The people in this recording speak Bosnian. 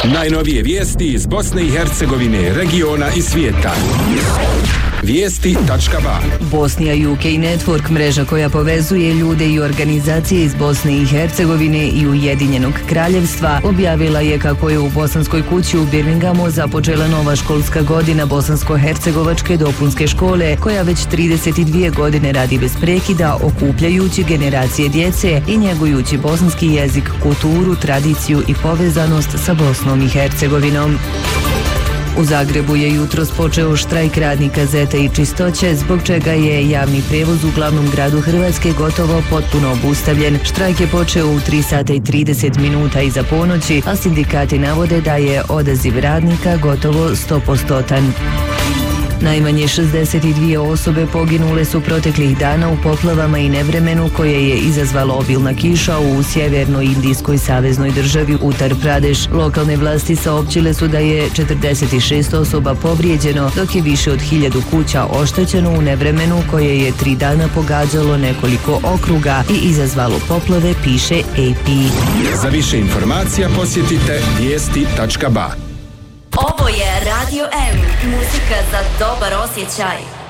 Najnovije vijesti iz Bosne i Hercegovine, regiona i svijeta. Vijesti.ba. Bosnia UK Network, mreža koja povezuje ljude i organizacije iz Bosne i Hercegovine i Ujedinjenog Kraljevstva, objavila je kako je u Bosanskoj kući u Birminghamu započela nova školska godina bosansko-hercegovačke dopunske škole, koja već 32 godine radi bez prekida, okupljajući generacije djece i njegujući bosanski jezik, kulturu, tradiciju i povezanost sa Bosnom i Hercegovinom. U Zagrebu je jutros počeo štrajk radnika Zeta i Čistoće, zbog čega je javni prevoz u glavnom gradu Hrvatske gotovo potpuno obustavljen. Štrajk je počeo u 3 sata i 30 minuta iza ponoći, a sindikati navode da je odaziv radnika gotovo 100%. Najmanje 62 osobe poginule su proteklih dana u poplavama i nevremenu koje je izazvalo obilna kiša u sjevernoj indijskoj saveznoj državi Uttar Pradeš. Lokalne vlasti saopćile su da je 46 osoba povrijeđeno, dok je više od 1000 kuća oštećeno u nevremenu koje je 3 dana pogađalo nekoliko okruga i izazvalo poplave, piše AP. Za više informacija posjetite vijesti.ba. Ovo je Radio M, muzika za dobar osjećaj.